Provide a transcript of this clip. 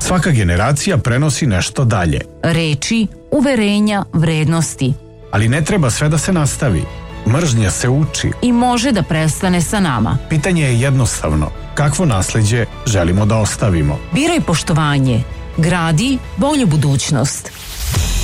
Svaka generacija prenosi nešto dalje. Reči, uverenja, vrednosti. Ali ne treba sve da se nastavi. Mržnja se uči. I može da prestane sa nama. Pitanje je jednostavno. Kakvo nasleđe želimo da ostavimo? Biraj poštovanje. Gradi bolju budućnost.